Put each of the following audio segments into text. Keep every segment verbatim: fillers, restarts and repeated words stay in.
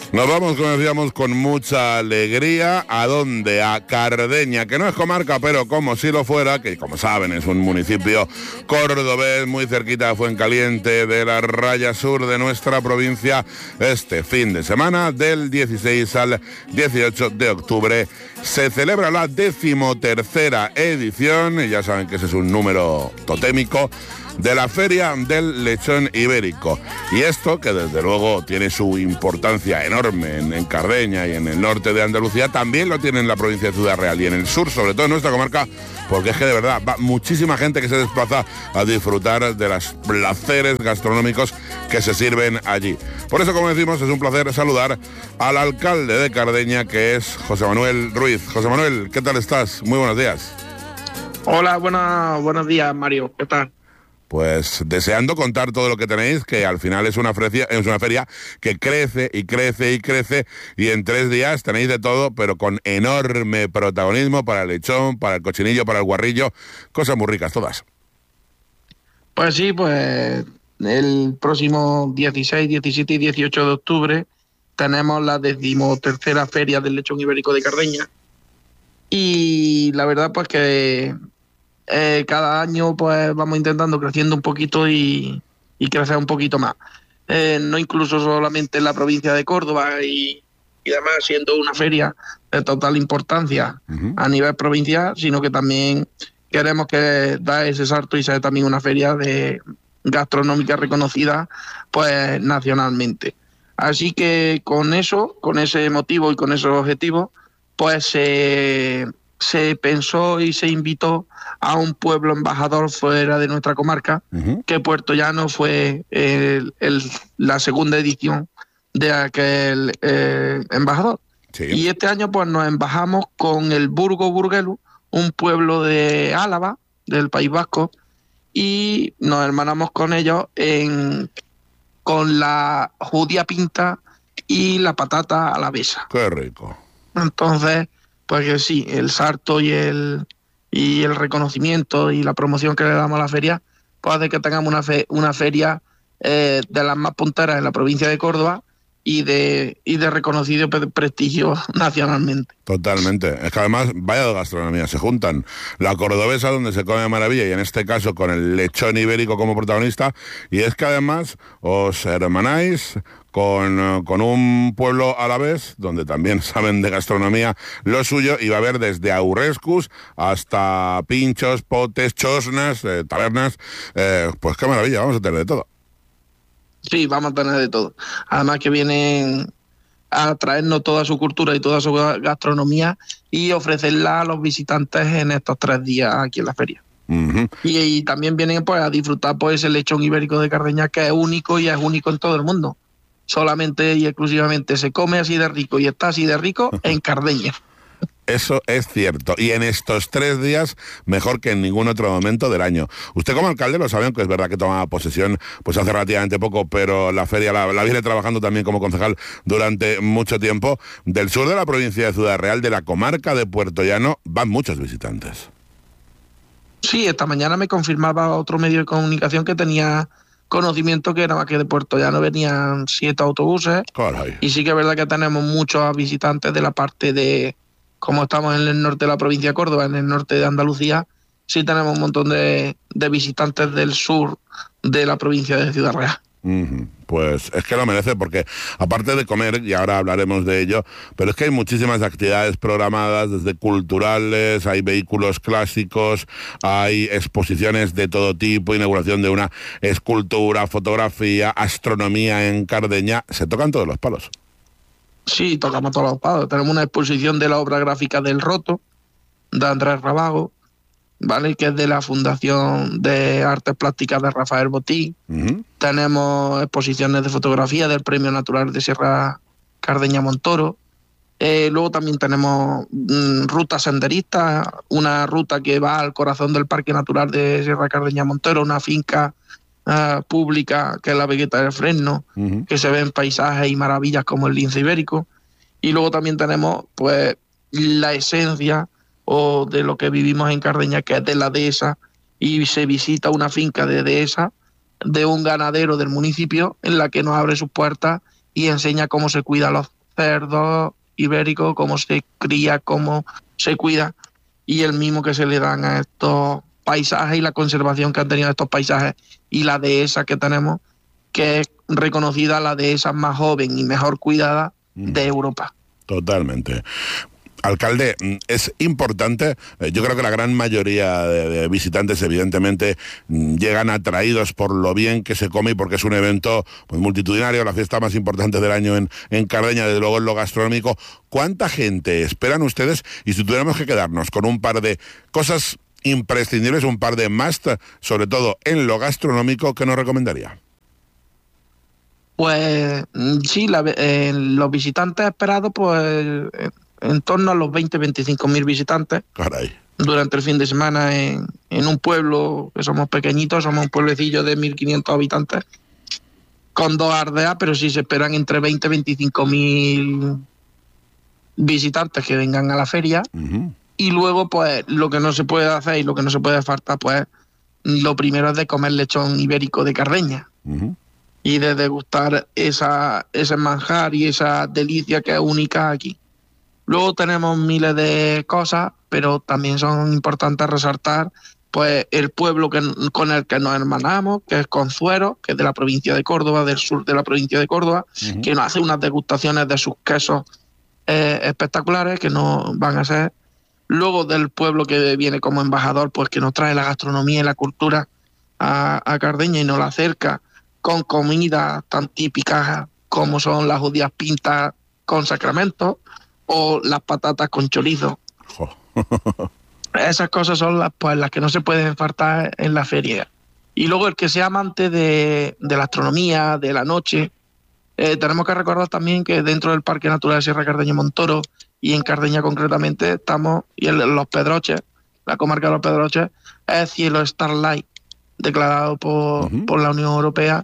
Nos vamos, como decíamos, con mucha alegría. ¿A dónde? A Cardeña, que no es comarca, pero como si lo fuera, que como saben es un municipio cordobés muy cerquita de Fuencaliente, de la raya sur de nuestra provincia. Este fin de semana, del dieciséis al dieciocho de octubre, se celebra la decimotercera edición, y ya saben que ese es un número totémico, de la Feria del Lechón Ibérico. Y esto, que desde luego tiene su importancia enorme en, en Cardeña y en el norte de Andalucía, también lo tiene en la provincia de Ciudad Real y en el sur, sobre todo en nuestra comarca, porque es que de verdad va muchísima gente que se desplaza a disfrutar de los placeres gastronómicos que se sirven allí. Por eso, como decimos, es un placer saludar al alcalde de Cardeña, que es José Manuel Ruiz. José Manuel, ¿qué tal estás? Muy buenos días. Hola, buena, buenos días, Mario. ¿Qué tal? Pues deseando contar todo lo que tenéis, que al final es una feria, es una feria que crece y crece y crece, y en tres días tenéis de todo, pero con enorme protagonismo para el lechón, para el cochinillo, para el guarrillo, cosas muy ricas todas. Pues sí, pues el próximo dieciséis, diecisiete y dieciocho de octubre tenemos la decimotercera Feria del Lechón Ibérico de Cardeña, y la verdad pues que Eh, cada año pues vamos intentando creciendo un poquito y, y crecer un poquito más. Eh, no incluso solamente en la provincia de Córdoba y, y además siendo una feria de total importancia uh-huh. a nivel provincial, sino que también queremos que da ese salto y sea también una feria de gastronómica reconocida pues nacionalmente. Así que con eso, con ese motivo y con esos objetivos, pues se... Eh, se pensó y se invitó a un pueblo embajador fuera de nuestra comarca, uh-huh. que Puerto Llano fue el, el, la segunda edición de aquel eh, embajador. Sí. Y este año pues nos embajamos con el Burgo Burguelu, un pueblo de Álava, del País Vasco, y nos hermanamos con ellos en, con la judía pinta y la patata alavesa. ¡Qué rico! Entonces, pues que sí, el salto y el y el reconocimiento y la promoción que le damos a la feria, pues hace que tengamos una fe, una feria eh, de las más punteras en la provincia de Córdoba y de y de reconocido prestigio nacionalmente. Totalmente. Es que además, vaya de gastronomía, se juntan la cordobesa, donde se come de maravilla, y en este caso con el lechón ibérico como protagonista, y es que además os hermanáis con, con un pueblo a la vez, donde también saben de gastronomía lo suyo, y va a haber desde aurrescus hasta pinchos, potes, chosnas, eh, tabernas, eh, pues qué maravilla, vamos a tener de todo. Sí, vamos a tener de todo. Además que vienen a traernos toda su cultura y toda su gastronomía y ofrecerla a los visitantes en estos tres días aquí en la feria. Uh-huh. Y, y también vienen pues a disfrutar pues ese lechón ibérico de Cardeña, que es único y es único en todo el mundo. Solamente y exclusivamente se come así de rico y está así de rico en Cardeña. Eso es cierto. Y en estos tres días, mejor que en ningún otro momento del año. Usted como alcalde lo sabe, aunque es verdad que toma posesión pues hace relativamente poco, pero la feria la, la viene trabajando también como concejal durante mucho tiempo. Del sur de la provincia de Ciudad Real, de la comarca de Puerto Llano, van muchos visitantes. Sí, esta mañana me confirmaba otro medio de comunicación que tenía conocimiento que era que de Puerto Llano venían siete autobuses. Caray. Y sí que es verdad que tenemos muchos visitantes de la parte de... Como estamos en el norte de la provincia de Córdoba, en el norte de Andalucía, sí tenemos un montón de, de visitantes del sur de la provincia de Ciudad Real. Uh-huh. Pues es que lo merece, porque aparte de comer, y ahora hablaremos de ello, pero es que hay muchísimas actividades programadas, desde culturales, hay vehículos clásicos, hay exposiciones de todo tipo, inauguración de una escultura, fotografía, astronomía en Cardeña, se tocan todos los palos. Sí, tocamos todos los palos. Tenemos una exposición de la obra gráfica del Roto, de Andrés Rabago, ¿vale? Que es de la Fundación de Artes Plásticas de Rafael Botín. Uh-huh. Tenemos exposiciones de fotografía del Premio Natural de Sierra Cardeña Montoro. Eh, luego también tenemos mm, rutas senderistas, una ruta que va al corazón del Parque Natural de Sierra Cardeña Montoro, una finca Uh, pública que es la Vegueta del Fresno, uh-huh. que se ven paisajes y maravillas como el lince ibérico. Y luego también tenemos pues la esencia o de lo que vivimos en Cardeña, que es de la dehesa, y se visita una finca de dehesa de un ganadero del municipio en la que nos abre sus puertas y enseña cómo se cuidan los, cerdos ibéricos, cómo se cría, cómo se cuida, y el mismo que se le dan a estos paisajes y la conservación que han tenido estos paisajes y la dehesa que tenemos, que es reconocida la dehesa más joven y mejor cuidada de Europa. Totalmente. Alcalde, es importante, yo creo que la gran mayoría de, de visitantes evidentemente llegan atraídos por lo bien que se come y porque es un evento pues, multitudinario, la fiesta más importante del año en, en Cardeña, desde luego en lo gastronómico. ¿Cuánta gente esperan ustedes? Y si tuviéramos que quedarnos con un par de cosas imprescindibles, un par de must, sobre todo en lo gastronómico, ¿qué nos recomendaría? Pues sí, la, eh, los visitantes esperados, pues en torno a los veinte a veinticinco mil visitantes. Caray. Durante el fin de semana en, en un pueblo que somos pequeñitos, somos un pueblecillo de mil quinientos habitantes, con dos aldeas, pero sí se esperan entre veinte a veinticinco mil visitantes que vengan a la feria. Uh-huh. Y luego, pues, lo que no se puede hacer y lo que no se puede faltar, pues, lo primero es de comer lechón ibérico de Cardeña. Uh-huh. Y de degustar esa, ese manjar y esa delicia que es única aquí. Luego tenemos miles de cosas, pero también son importantes resaltar pues el pueblo que, con el que nos hermanamos, que es Conzuero, que es de la provincia de Córdoba, del sur de la provincia de Córdoba, uh-huh. que nos hace unas degustaciones de sus quesos eh, espectaculares que no van a ser. Luego del pueblo que viene como embajador, pues que nos trae la gastronomía y la cultura a, a Cardeña y nos la acerca con comidas tan típicas como son las judías pintas con sacramento o las patatas con chorizo. Oh. Esas cosas son las, pues, las que no se pueden faltar en la feria. Y luego el que sea amante de, de la astronomía, de la noche, eh, tenemos que recordar también que dentro del Parque Natural de Sierra Cardeña Montoro y en Cardeña concretamente estamos, y en Los Pedroches, la comarca de Los Pedroches, es cielo Starlight, declarado por, uh-huh. por la Unión Europea,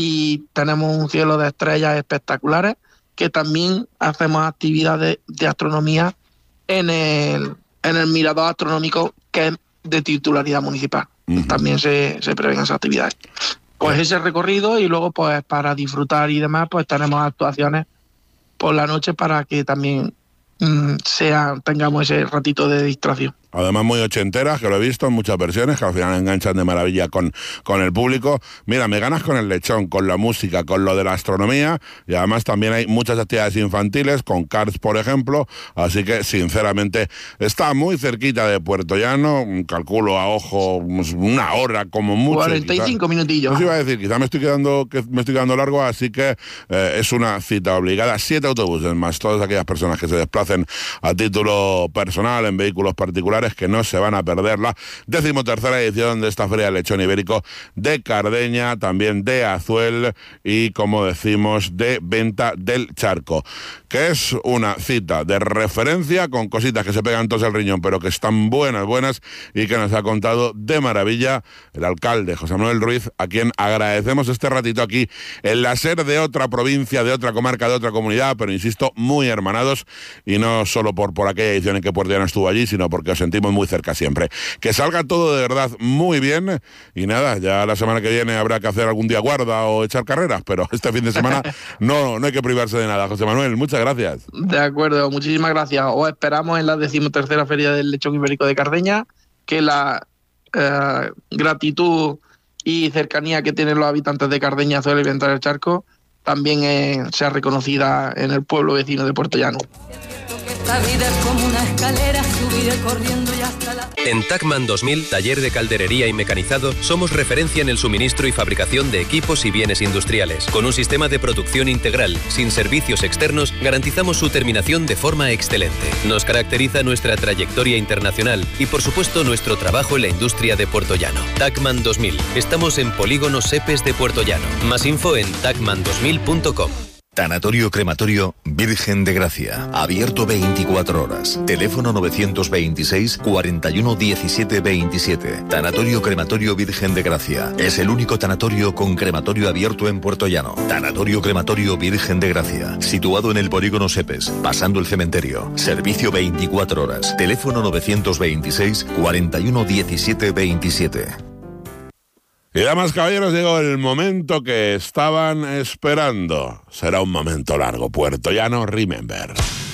y tenemos un cielo de estrellas espectaculares, que también hacemos actividades de astronomía en el, en el mirador astronómico, que es de titularidad municipal. Uh-huh. También se, se prevén esas actividades. Pues ese recorrido, y luego pues para disfrutar y demás, pues tenemos actuaciones por la noche para que también mm, sea, tengamos ese ratito de distracción. Además muy ochenteras, que lo he visto en muchas versiones, que al final enganchan de maravilla con, con el público. Mira, me ganas con el lechón, con la música, con lo de la astronomía, y además también hay muchas actividades infantiles, con karts, por ejemplo, así que, sinceramente, está muy cerquita de Puerto Llano, calculo a ojo una hora como mucho. cuarenta y cinco quizá, minutillos. Os iba a decir, quizá me estoy quedando, que me estoy quedando largo, así que eh, es una cita obligada. Siete autobuses, más todas aquellas personas que se desplacen a título personal, en vehículos particulares, que no se van a perder la decimotercera edición de esta Feria del Lechón Ibérico de Cardeña, también de Azuel y, como decimos, de Venta del Charco, que es una cita de referencia con cositas que se pegan todos el riñón, pero que están buenas, buenas, y que nos ha contado de maravilla el alcalde José Manuel Ruiz, a quien agradecemos este ratito aquí en la SER de otra provincia, de otra comarca, de otra comunidad, pero insisto, muy hermanados, y no solo por, por aquella edición en que Puerto Llano estuvo allí, sino porque os sentimos muy cerca siempre. Que salga todo de verdad muy bien, y nada, ya la semana que viene habrá que hacer algún día guarda o echar carreras, pero este fin de semana no, no hay que privarse de nada. José Manuel, muchas gracias. De acuerdo, muchísimas gracias. Os esperamos en la decimotercera Feria del Lechón Ibérico de Cardeña, que la eh, gratitud y cercanía que tienen los habitantes de Cardeña, Azuel y Venta del Charco también eh, sea reconocida en el pueblo vecino de Puerto Llano. Esta vida es como una escalera, subiré corriendo y hasta la... En Tacman dos mil, taller de calderería y mecanizado, somos referencia en el suministro y fabricación de equipos y bienes industriales. Con un sistema de producción integral, sin servicios externos, garantizamos su terminación de forma excelente. Nos caracteriza nuestra trayectoria internacional y, por supuesto, nuestro trabajo en la industria de Puerto Llano. Tacman dos mil. Estamos en Polígono Sepes de Puerto Llano. Más info en tacman dos mil punto com. Tanatorio Crematorio Virgen de Gracia. Abierto veinticuatro horas. Teléfono novecientos veintiséis, cuarenta y uno, diecisiete, veintisiete. Tanatorio Crematorio Virgen de Gracia. Es el único tanatorio con crematorio abierto en Puerto Llano. Tanatorio Crematorio Virgen de Gracia. Situado en el Polígono Sepes, pasando el cementerio. Servicio veinticuatro horas. Teléfono novecientos veintiséis, cuarenta y uno, diecisiete, veintisiete. Y damas, caballeros, llegó el momento que estaban esperando. Será un momento largo, Puerto Llano, remember.